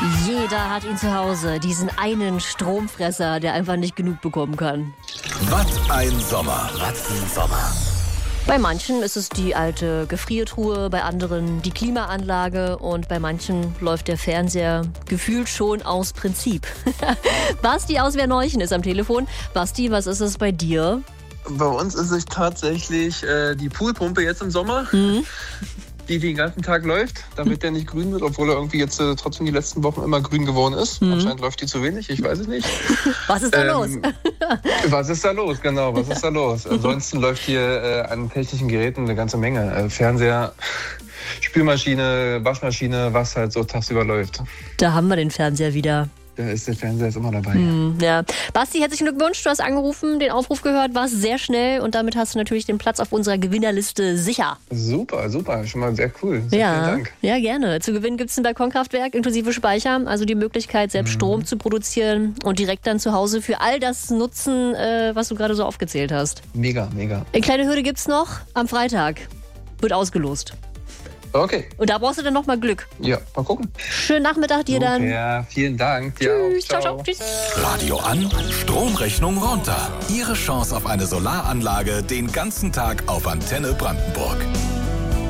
Jeder hat ihn zu Hause, diesen einen Stromfresser, der einfach nicht genug bekommen kann. Was ein Sommer. Was ein Sommer. Bei manchen ist es die alte Gefriertruhe, bei anderen die Klimaanlage und bei manchen läuft der Fernseher gefühlt schon aus Prinzip. Basti aus Werneuchen ist am Telefon. Basti, was ist es bei dir? Bei uns ist es tatsächlich die Poolpumpe jetzt im Sommer, die den ganzen Tag läuft, damit der nicht grün wird, obwohl er irgendwie jetzt trotzdem die letzten Wochen immer grün geworden ist. Anscheinend läuft die zu wenig, ich weiß es nicht. Was ist da los? Was ist da los, genau, was ist da los? Ansonsten läuft hier an technischen Geräten eine ganze Menge. Fernseher, Spülmaschine, Waschmaschine, was halt so tagsüber läuft. Da haben wir den Fernseher wieder. Da ist der Fernseher jetzt immer dabei. Ja. Basti, herzlichen Glückwunsch. Du hast angerufen, den Aufruf gehört, warst sehr schnell und damit hast du natürlich den Platz auf unserer Gewinnerliste sicher. Super, schon mal sehr cool. Vielen Dank. Ja, gerne. Zu gewinnen gibt es ein Balkonkraftwerk inklusive Speicher, also die Möglichkeit, selbst Strom zu produzieren und direkt dann zu Hause für all das nutzen, was du gerade so aufgezählt hast. Mega. Eine kleine Hürde gibt's noch. Am Freitag wird ausgelost. Okay. Und da brauchst du dann nochmal Glück. Ja, mal gucken. Schönen Nachmittag dir dann. Ja, vielen Dank. Tschüss, Ja, ciao. Tschüss. Radio an, Stromrechnung runter. Ihre Chance auf eine Solaranlage den ganzen Tag auf Antenne Brandenburg.